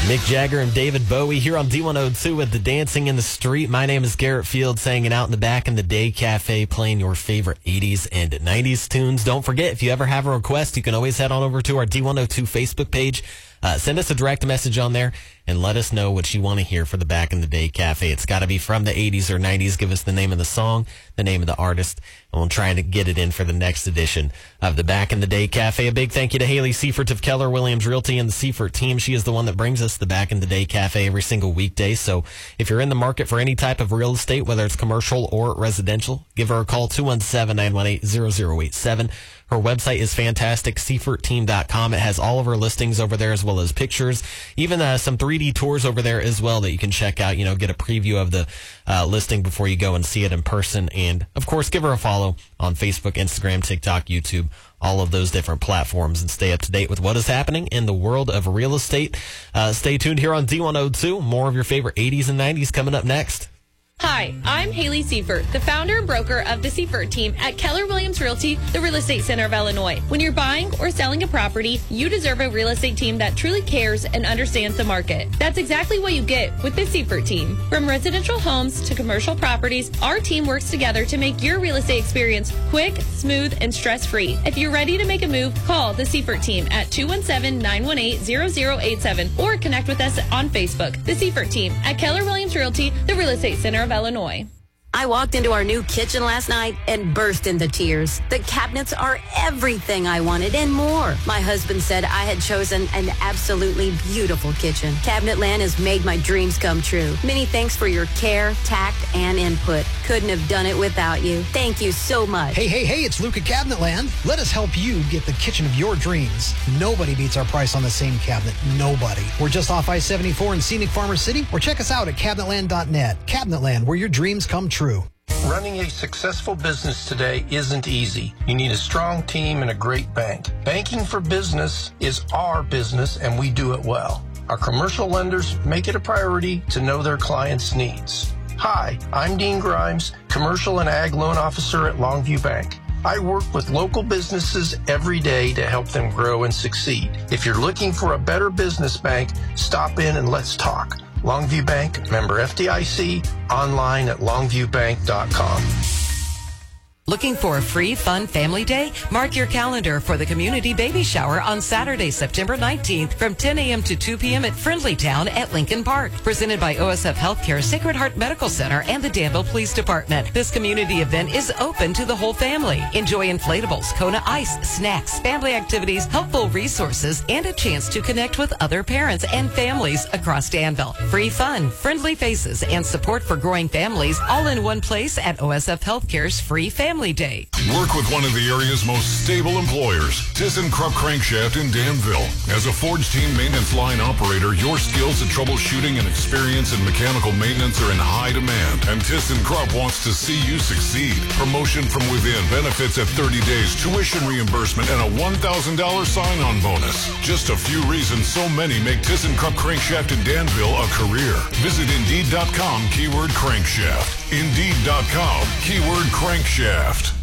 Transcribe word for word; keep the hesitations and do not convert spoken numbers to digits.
Mick Jagger and David Bowie here on D one oh two with the Dancing in the Street. My name is Garrett Fields, hanging out in the Back in the Day Cafe, playing your favorite eighties and nineties tunes. Don't forget, if you ever have a request, you can always head on over to our D one oh two Facebook page. Uh, send us a direct message on there and let us know what you want to hear for the Back in the Day Cafe. It's got to be from the eighties or nineties. Give us the name of the song, the name of the artist, and we'll try to get it in for the next edition of the Back in the Day Cafe. A big thank you to Haley Seifert of Keller Williams Realty and the Seifert team. She is the one that brings us the Back in the Day Cafe every single weekday. So if you're in the market for any type of real estate, whether it's commercial or residential, give her a call, two one seven, nine one eight, zero zero eight seven. Her website is fantastic, seifert team dot com. It has all of her listings over there as well as pictures, even uh, some three D tours over there as well that you can check out, you know, get a preview of the uh, listing before you go and see it in person. And, of course, give her a follow on Facebook, Instagram, TikTok, YouTube, all of those different platforms, and stay up to date with what is happening in the world of real estate. Uh, stay tuned here on D one oh two. More of your favorite eighties and nineties coming up next. Hi, I'm Haley Seifert, the founder and broker of the Seifert team at Keller Williams Realty, the Real Estate Center of Illinois. When you're buying or selling a property, you deserve a real estate team that truly cares and understands the market. That's exactly what you get with the Seifert team. From residential homes to commercial properties, our team works together to make your real estate experience quick, smooth, and stress-free. If you're ready to make a move, call the Seifert team at two one seven, nine one eight, zero zero eight seven or connect with us on Facebook. The Seifert team at Keller Williams Realty, the Real Estate Center of Illinois. I walked into our new kitchen last night and burst into tears. The cabinets are everything I wanted and more. My husband said I had chosen an absolutely beautiful kitchen. Cabinetland has made my dreams come true. Many thanks for your care, tact, and input. Couldn't have done it without you. Thank you so much. Hey, hey, hey, it's Luke at Cabinetland. Let us help you get the kitchen of your dreams. Nobody beats our price on the same cabinet. Nobody. We're just off I seventy-four in scenic Farmer City, or check us out at cabinetland dot net. Cabinetland, where your dreams come true. Running a successful business today isn't easy. You need a strong team and a great bank. Banking for business is our business, and we do it well. Our commercial lenders make it a priority to know their clients' needs. Hi, I'm Dean Grimes, Commercial and Ag Loan Officer at Longview Bank. I work with local businesses every day to help them grow and succeed. If you're looking for a better business bank, stop in and let's talk. Longview Bank, member F D I C, online at longview bank dot com. Looking for a free, fun family day? Mark your calendar for the community baby shower on Saturday, September nineteenth from ten a.m. to two p.m. at Friendlytown at Lincoln Park. Presented by O S F Healthcare, Sacred Heart Medical Center, and the Danville Police Department. This community event is open to the whole family. Enjoy inflatables, Kona ice, snacks, family activities, helpful resources, and a chance to connect with other parents and families across Danville. Free fun, friendly faces, and support for growing families all in one place at O S F Healthcare's Free Family Day. Work with one of the area's most stable employers, ThyssenKrupp Crankshaft in Danville. As a Forge Team maintenance line operator, your skills at troubleshooting and experience in mechanical maintenance are in high demand, and ThyssenKrupp wants to see you succeed. Promotion from within, benefits at thirty days, tuition reimbursement, and a one thousand dollars sign-on bonus. Just a few reasons so many make ThyssenKrupp Crankshaft in Danville a career. Visit Indeed dot com, keyword crankshaft. Indeed dot com, keyword crankshaft.